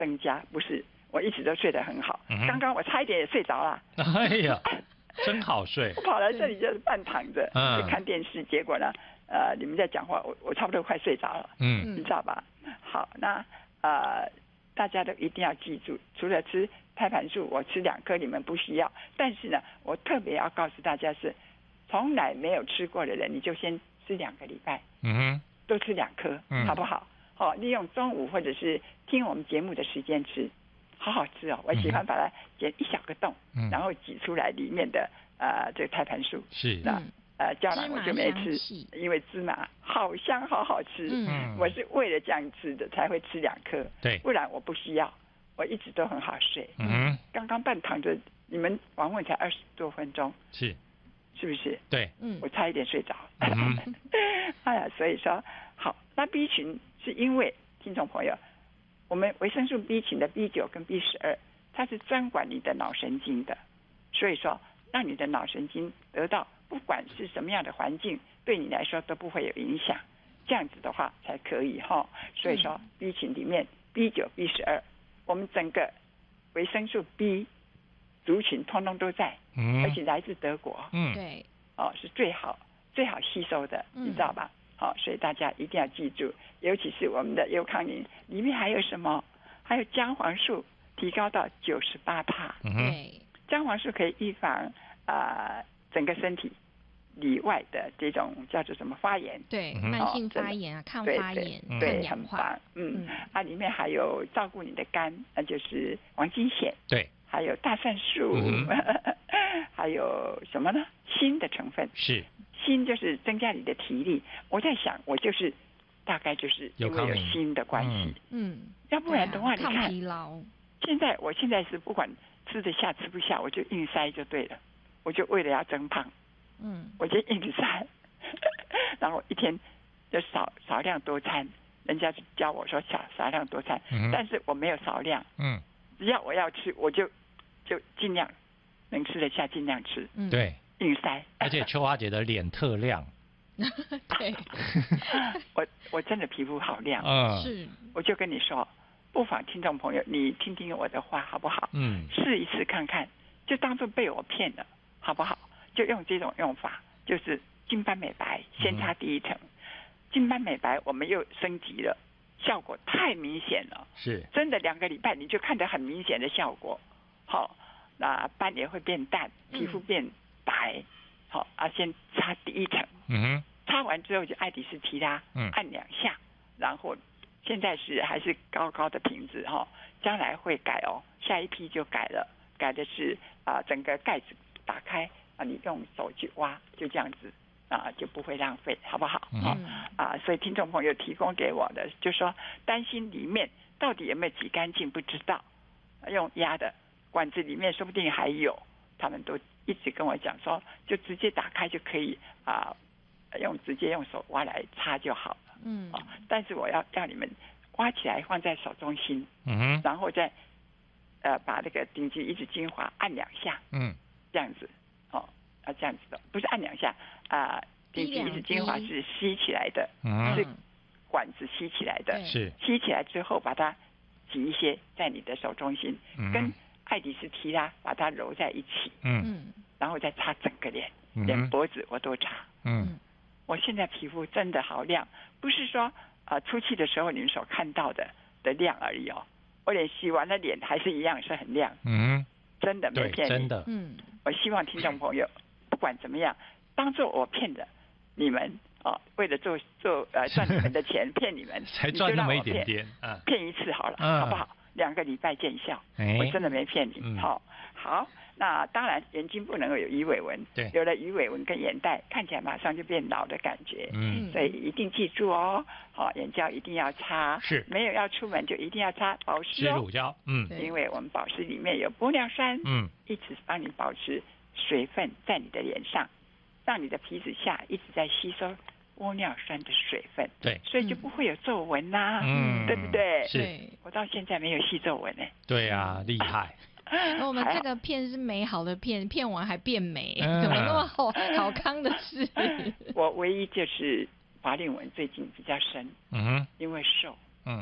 增加，不是，我一直都睡得很好。刚刚我差一点也睡着了。 哎呀，真好睡。 我跑来这里就是半躺着，就看电视，结果呢，你们在讲话，我差不多快睡着了。你知道吧？好，那大家都一定要记住，除了吃胎盘素，我吃2颗，你们不需要。但是呢，我特别要告诉大家是，从来没有吃过的人，你就先吃2个礼拜，都吃2颗，好不好？好，利用中午或者是听我们节目的时间吃，好好吃哦。我喜欢把它剪一小个洞，然后挤出来里面的这个胎盘素。 是那胶囊我就没吃，因为芝麻好香，好好吃。我是为了这样吃的才会吃2颗， 对， 不然我不需要。我一直都很好睡。刚刚半躺着，你们访问才20多分钟，是不是？ 对， 我差一点睡着。哎呀，所以说好，那 B 群是因为听众朋友，我们维生素 B 群的 B9跟 B12，它是专管你的脑神经的，所以说让你的脑神经得到不管是什么样的环境，对你来说都不会有影响，这样子的话才可以哈。所以说 B 群里面 B9、B12，我们整个维生素 B 族群通通都在，而且来自德国， 对， 是最好吸收的，你知道吧？好，所以大家一定要记住，尤其是我们的优康宁里面还有什么？还有姜黄素提高到98%。 对， 姜黄素可以预防整个身体里外的这种叫做什么发炎？ 对，慢性发炎啊，抗发炎、 对， 抗氧化。 里面还有照顾你的肝，那就是黄金碘。 对， 还有大蒜素，还有什么呢？锌的成分是。锌就是增加你的体力。我在想，我就是大概就是因为有锌的关系，要不然的话，你看， 抗疲劳。 我现在是不管吃得下吃不下，我就硬塞就对了。我就为了要增胖，我就硬塞，然后一天就少量多餐。人家就教我说少量多餐，但是我没有少量，只要我要吃，我就尽量能吃得下，尽量吃。 对。 硬塞， 而且秋花姐的脸特亮。 对， 我真的皮肤好亮。 是， 我就跟你说，不妨听众朋友，你听听我的话好不好？试一试看看，就当作被我骗了，好不好？就用这种用法，就是金斑美白，先擦第一层。金斑美白我们又升级了，效果太明显了， 是真的2个礼拜你就看得很明显的效果。好，那斑也会变淡，皮肤变白。好先擦第一层，擦完之后就爱迪斯提拉，按2下，然后现在还是高高的瓶子将来会改下一批就改了，改的是整个盖子打开你用手去挖，就这样子就不会浪费，好不好？所以听众朋友提供给我的，就说担心里面到底有没有挤干净，不知道，用压的管子里面说不定还有，他们都一直跟我讲说，就直接打开就可以直接用手挖来擦就好了。但是我要让你们挖起来放在手中心，然后再把那个顶级一指精华按2下，这样子这样子的，不是按2下顶级一指精华是吸起来的，是管子吸起来的， 是吸起来之后把它挤一些在你的手中心，跟爱迪斯提拉把它揉在一起，然后再擦整个脸，连脖子我都擦。我现在皮肤真的好亮，不是说出去的时候你们所看到的亮而已我连洗完了脸还是一样是很亮。真的没骗你， 真的。 我希望听众朋友不管怎么样，当做我骗的你们为了赚你们的钱骗你们， 才赚那么一点点， 骗一次好了，好不好？2个礼拜见效，我真的没骗你。好，那当然眼睛不能够有鱼尾纹，有了鱼尾纹跟眼袋，看起来马上就变老的感觉。所以一定记住眼胶一定要擦， 是没有要出门就一定要擦保湿湿乳胶， 因为我们保湿里面有玻尿酸，一直帮你保持水分在你的脸上，让你的皮脂下一直在吸收玻尿酸的水分， 对， 所以就不会有皱纹啦，对不对？ 是， 我到现在没有细皱纹呢。 对啊，厉害。 我们这个片是美好的片，片完还变美，怎么那么好康的事？我唯一就是法令纹最近比较深，因为瘦，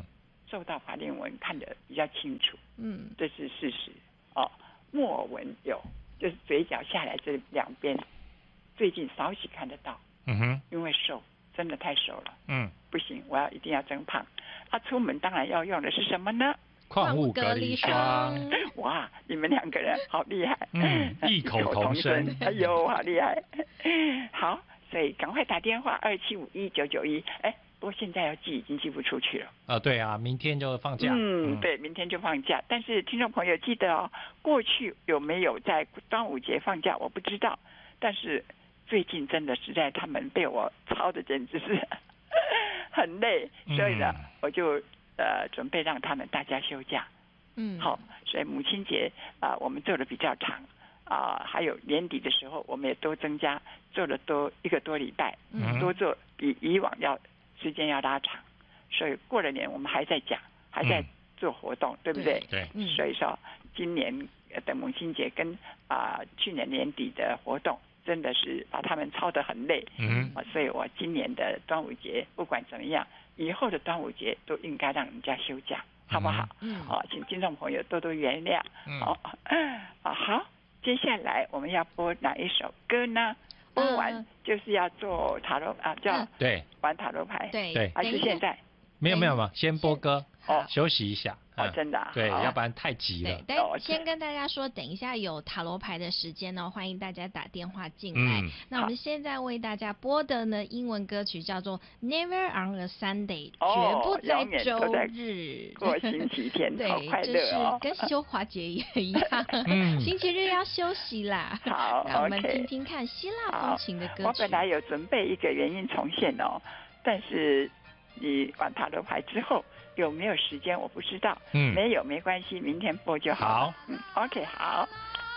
受到法令纹看得比较清楚，这是事实哦。墨纹有，就是嘴角下来这两边，最近少许看得到，因为瘦，真的太瘦了，不行，我一定要增胖。出门当然要用的是什么呢？ 矿物隔离霜。 哇，你们两个人好厉害， 异口同声， 哎呦，好厉害。好，所以赶快打电话27519991，不过现在要寄已经寄不出去了。 对啊，明天就放假。 对，明天就放假。但是听众朋友记得哦，过去有没有在端午节放假我不知道，但是最近真的实在他们被我操的简直是很累，所以呢，我就准备让他们大家休假。好，所以母亲节我们做的比较长还有年底的时候我们也都增加，做了多1个多礼拜，多做比以往要时间要拉长，所以过了年我们还在讲，还在做活动，对不对？ 对。 所以说今年的母亲节跟去年年底的活动真的是把他们操得很累，所以我今年的端午节不管怎么样，以后的端午节都应该让人家休假，好不好？请听众朋友多多原谅。好，接下来我们要播哪一首歌呢？播完就是要做塔罗叫玩塔罗牌， 对， 还是现在？ 没有，先播歌，休息一下。 真的对，要不然太急了。 对，但先跟大家说，等一下有塔罗牌的时间呢，欢迎大家打电话进来。那我们现在为大家播的呢，英文歌曲叫做 Never on a Sunday， 绝不在周日过星期天， 对， 好快乐哦， 这是跟修华节也一样，星期日要休息啦。 好， 让我们听听看希腊风情的歌曲。 我本来有准备一个原音重现哦，但是你玩塔罗牌之后有没有时间我不知道，没有没关系，明天播就好。 好 ，OK， 好。